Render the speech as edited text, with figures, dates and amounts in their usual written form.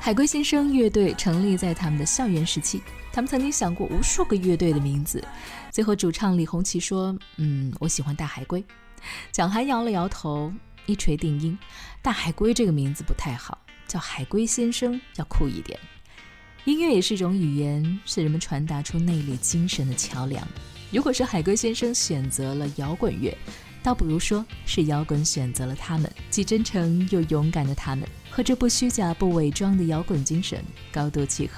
海龟先生乐队成立在他们的校园时期，他们曾经想过无数个乐队的名字，最后主唱李红旗说我喜欢大海龟。蒋涵摇了摇头，一锤定音，大海龟这个名字不太好，叫海龟先生要酷一点。音乐也是一种语言，是人们传达出内敛精神的桥梁。如果是海龟先生选择了摇滚乐，倒不如说是摇滚选择了他们，既真诚又勇敢的他们，和这不虚假不伪装的摇滚精神高度契合。